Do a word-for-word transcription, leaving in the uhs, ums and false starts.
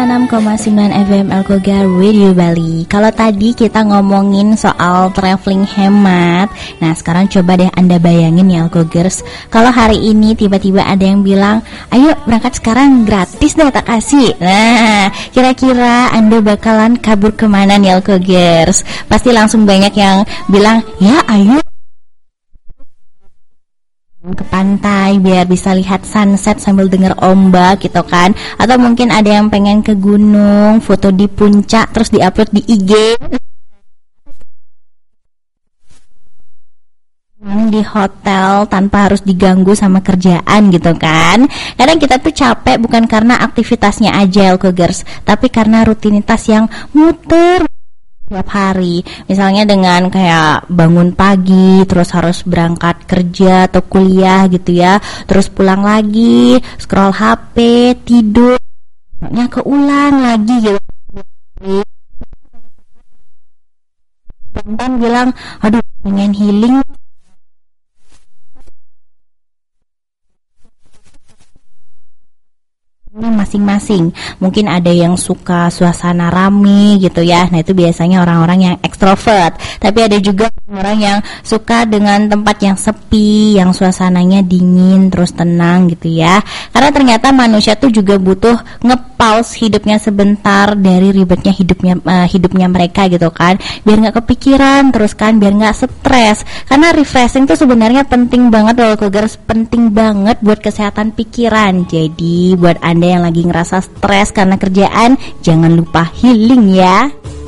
enam koma sembilan F M Alkogar Radio Bali. Kalau tadi kita ngomongin soal traveling hemat, nah sekarang coba deh Anda bayangin ya Alkogers, kalau hari ini tiba-tiba ada yang bilang, ayo berangkat sekarang gratis deh tak kasih. Nah, kira-kira Anda bakalan kabur kemana nih Alkogers? Pasti langsung banyak yang bilang, ya ayo ke pantai biar bisa lihat sunset sambil denger ombak gitu kan. Atau mungkin ada yang pengen ke gunung, foto di puncak terus diupload di I G di hotel tanpa harus diganggu sama kerjaan gitu kan. Kadang kita tuh capek bukan karena aktivitasnya aja Alkogers, tapi karena rutinitas yang muter tiap hari. Misalnya dengan kayak bangun pagi, terus harus berangkat kerja atau kuliah gitu ya, terus pulang lagi, scroll H P, tidur, nya keulang lagi gitu. Teman bilang, aduh pengen healing. Masing-masing. Mungkin ada yang suka suasana rame gitu ya. Nah itu biasanya orang-orang yang ekstrovert. Tapi ada juga orang yang suka dengan tempat yang sepi, yang suasananya dingin terus tenang gitu ya. Karena ternyata manusia tuh juga butuh nge-pause hidupnya sebentar dari ribetnya hidupnya uh, hidupnya mereka gitu kan. Biar nggak kepikiran terus kan, biar nggak stres. Karena refreshing tuh sebenarnya penting banget loh, Alkogers, penting banget buat kesehatan pikiran. Jadi buat Anda yang lagi ngerasa stres karena kerjaan, jangan lupa healing ya.